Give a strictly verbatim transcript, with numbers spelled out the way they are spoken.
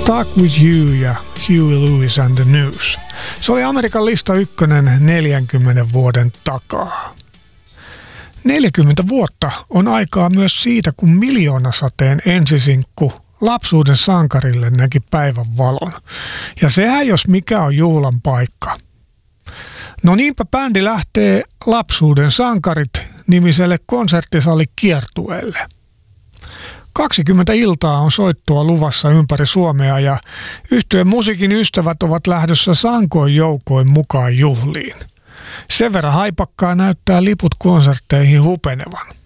Stuck With You ja Huey Lewis and the News. Se oli Amerikan lista ykkönen neljänkymmenen vuoden takaa. neljäkymmentä vuotta on aikaa myös siitä, kun Miljoonasateen ensisinkku Lapsuuden sankarille näki päivän valon. Ja sehän jos mikä on juhlan paikka. No niinpä bändi lähtee Lapsuuden sankarit -nimiselle konserttisalikiertueelle. kaksikymmentä iltaa on soittoa luvassa ympäri Suomea ja yhtyeen musiikin ystävät ovat lähdössä sankoin joukoin mukaan juhliin. Sen verran haipakkaa näyttää liput konsertteihin hupenevan.